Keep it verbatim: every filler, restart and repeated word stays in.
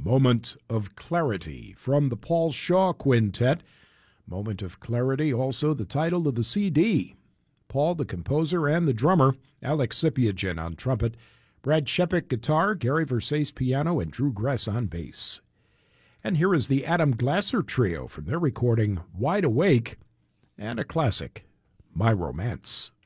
Moment of Clarity from the Paul Shaw Quintet. Moment of Clarity, also the title of the C D. Paul, the composer and the drummer, Alex Sipiagin on trumpet, Brad Shepik guitar, Gary Versace piano, and Drew Gress on bass. And here is the Adam Glasser Trio from their recording Wide Awake, and a classic, My Romance.